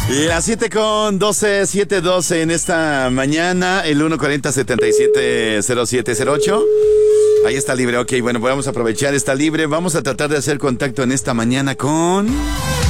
Las 7:12, 7:12 en esta mañana, el 140-770708. Ahí está libre, ok, bueno, vamos a aprovechar, está libre. Vamos a tratar de hacer contacto en esta mañana con...